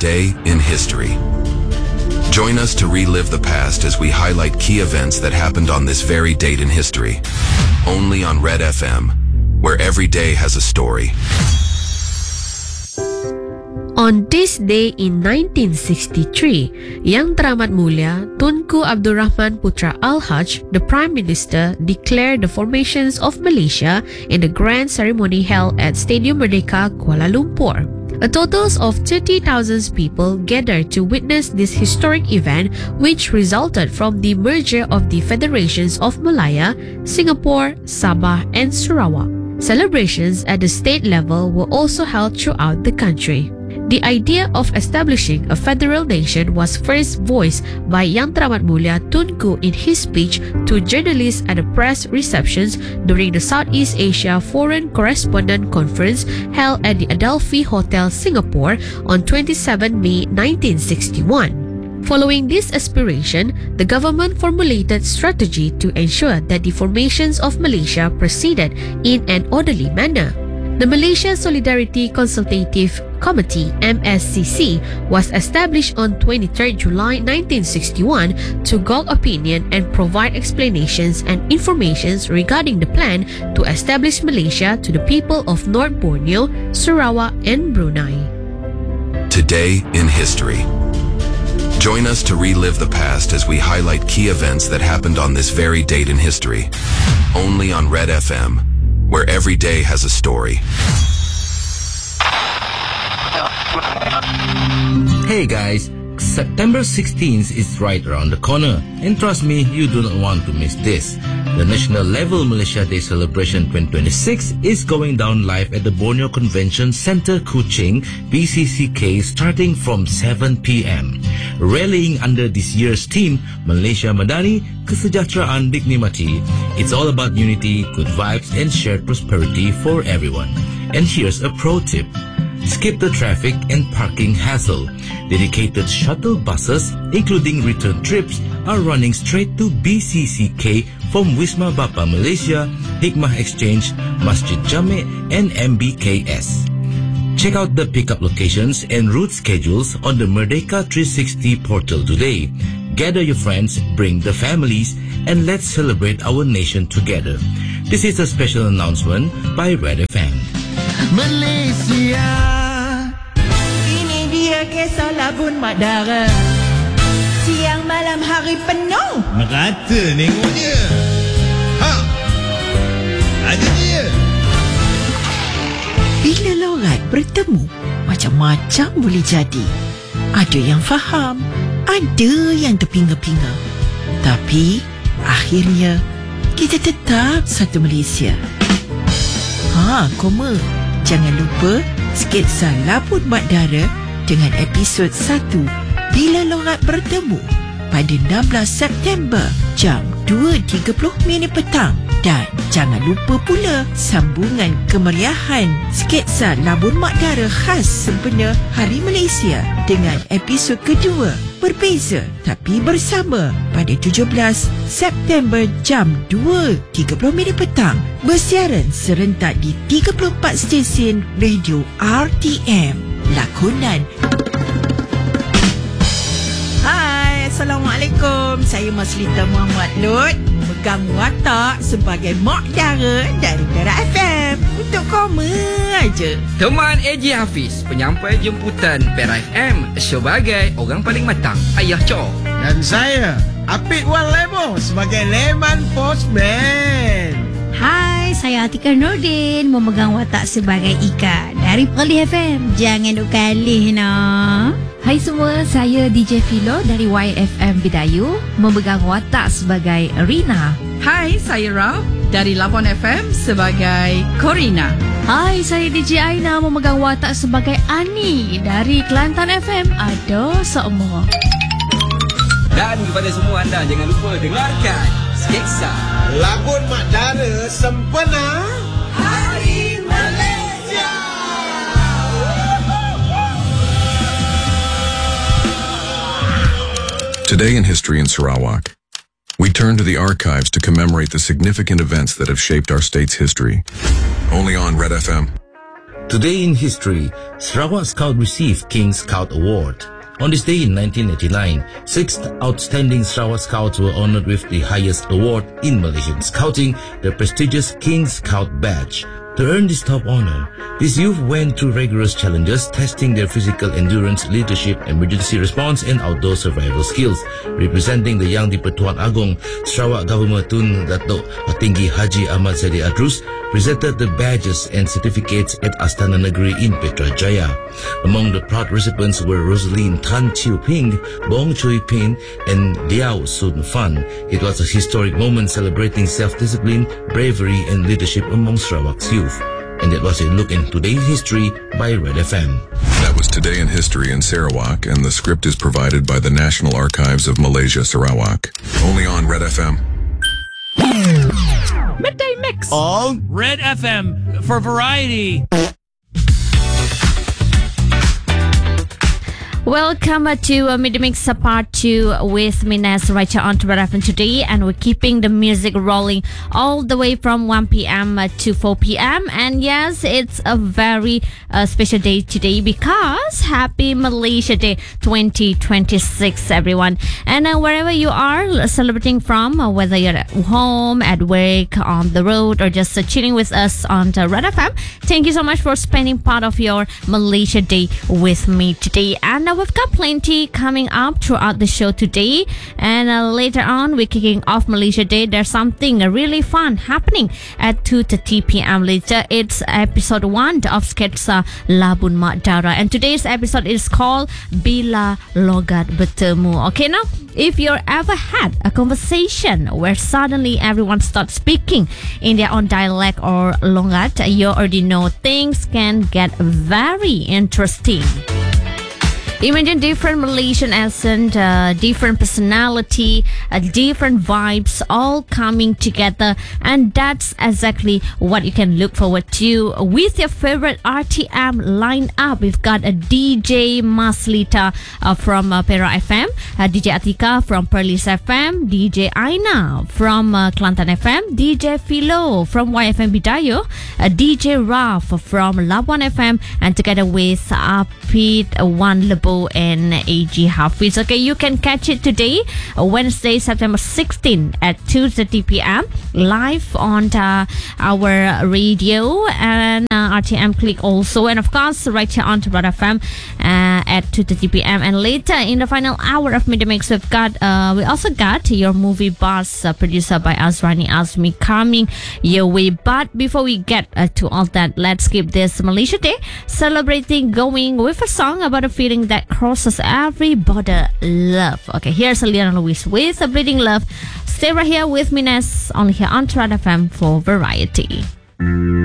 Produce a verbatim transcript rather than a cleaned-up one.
Today in History. Join us to relive the past as we highlight key events that happened on this very date in history. Only on Red F M, where every day has a story. On this day in nineteen sixty-three, Yang Teramat Mulia Tunku Abdul Rahman Putra Al-Haj, the Prime Minister, declared the formations of Malaysia in the grand ceremony held at Stadium Merdeka, Kuala Lumpur. A total of thirty thousand people gathered to witness this historic event, which resulted from the merger of the Federations of Malaya, Singapore, Sabah and Sarawak. Celebrations at the state level were also held throughout the country. The idea of establishing a federal nation was first voiced by Yang Teramat Mulia Tunku in his speech to journalists at a press receptions during the Southeast Asia Foreign Correspondent Conference held at the Adelphi Hotel, Singapore on twenty-seventh of May nineteen sixty-one. Following this aspiration, the government formulated strategy to ensure that the formations of Malaysia proceeded in an orderly manner. The Malaysia Solidarity Consultative Committee (M S C C) was established on twenty-third of July nineteen sixty-one to gauge opinion and provide explanations and informations regarding the plan to establish Malaysia to the people of North Borneo, Sarawak and Brunei. Today in History. Join us to relive the past as we highlight key events that happened on this very date in history. Only on Red F M, where every day has a story. Hey guys, September sixteenth is right around the corner, and trust me, you do not want to miss this. The National Level Malaysia Day Celebration twenty twenty-six is going down live at the Borneo Convention Centre, Kuching, B C C K, starting from seven p m Rallying under this year's theme, Malaysia Madani, Kesejahteraan Nikmati. It's all about unity, good vibes and shared prosperity for everyone. And here's a pro tip. Skip the traffic and parking hassle. Dedicated shuttle buses, including return trips, are running straight to B C C K from Wisma Bapa Malaysia, Hikmah Exchange, Masjid Jame and M B K S. Check out the pickup locations and route schedules on the Merdeka three sixty portal today. Gather your friends, bring the families, and let's celebrate our nation together. This is a special announcement by Red F M. Malaysia, ini dia kisah labun mak dara. Siang malam hari penuh merata nengoknya. Ha, ada dia. Bila lorat bertemu, macam-macam boleh jadi. Ada yang faham, ada yang terpinga-pinga. Tapi akhirnya kita tetap satu Malaysia. Ha, koma. Jangan lupa sketsa Labun Mak Dara dengan episod satu Bila Lorat Bertemu pada enam belas September jam dua tiga puluh minit petang. Dan jangan lupa pula sambungan kemeriahan sketsa Labun Mak Dara khas sempena Hari Malaysia dengan episod kedua berbeza tapi bersama pada tujuh belas September jam dua tiga puluh minit petang, bersiaran serentak di tiga puluh empat stesen radio R T M. Lakonan. Hai, Assalamualaikum. Saya Maslita Muhammad Lut, memegang watak sebagai Mak Dara dari Perak F M. Untuk koma aja. Teman A J Hafiz, penyampai jemputan Perak F M sebagai orang paling matang, Ayah Cho. Dan saya, Apik Wan Lemo sebagai Leman Postman. Hai, saya Atika Nordin, memegang watak sebagai Ika dari Perlis F M. Jangan duk kalih nah. Hai semua, saya D J Philo dari Y F M Bidayu, memegang watak sebagai Rina. Hai, saya Rab dari Labuan F M sebagai Corina. Hai, saya D J Aina, memegang watak sebagai Ani dari Kelantan F M. Ada semua. Dan kepada semua anda, jangan lupa dengarkan sketsa Labun Mak Dara sempena Hari Malaysia. Today in History in Sarawak, we turn to the archives to commemorate the significant events that have shaped our state's history. Only on Red F M. Today in history, Sarawak Scout received King Scout Award. On this day in nineteen eighty-nine, six outstanding Sarawak Scouts were honored with the highest award in Malaysian Scouting, the prestigious King Scout Badge. To earn this top honor, these youth went through rigorous challenges, testing their physical endurance, leadership, emergency response, and outdoor survival skills. Representing the Yang di-Pertuan Agong, Sarawak Governor Tun Datuk Tinggi Haji Ahmad Zahid Adrus presented the badges and certificates at Astana Negeri in Putrajaya. Among the proud recipients were Rosaline Tan Chiu Ping, Bong Chui Pin, and Liao Sun Fan. It was a historic moment celebrating self-discipline, bravery, and leadership among Sarawak's youth. And that was a look in today's history by Red F M. That was Today in History in Sarawak, and the script is provided by the National Archives of Malaysia, Sarawak. Only on Red F M. Midday Mix On Red F M for variety. Welcome to uh, Midday Mix uh, Part two with me, Nes, right here on Red F M today, and we're keeping the music rolling all the way from one p.m. uh, to four p.m. And yes, it's a very uh, special day today because Happy Malaysia Day twenty twenty-six, everyone. And uh, wherever you are celebrating from, uh, whether you're at home, at work, on the road, or just uh, chilling with us on uh, Red F M, thank you so much for spending part of your Malaysia Day with me today. And uh, we've got plenty coming up throughout the show today, and uh, later on we're kicking off Malaysia Day. There's something uh, really fun happening at two thirty p.m. later. It's episode one of Sketsa Labun Mak Dara, and today's episode is called Bila Logat Bertemu. Okay, now if you ever had a conversation where suddenly everyone starts speaking in their own dialect or logat, you already know things can get very interesting. Imagine different Malaysian accent, uh, different personality, uh, different vibes all coming together, and that's exactly what you can look forward to with your favorite R T M lineup. We've got a D J Maslita uh, from uh, Perak F M, uh, D J Atika from Perlis F M, D J Aina from uh, Kelantan F M, D J Philo from Y F M Bidayu, uh, D J Raf from Labuan F M, and together with Apit Wan Lebo and A G Hafiz. Okay, you can catch it today, Wednesday, September sixteenth at two thirty p.m. live on uh, our radio and uh, R T M Click also, and of course right here on Red F M uh, at two thirty p.m. And later in the final hour of Midday Mix, we've got uh, we also got your movie buzz, uh, produced by Azrani Azmi, coming your way. But before we get uh, to all that, let's keep this Malaysia Day celebrating going with a song about a feeling that crosses every border, love. Okay, here's Leona Lewis with a Bleeding Love. Stay right here with me, Nes, only here on Red F M for variety.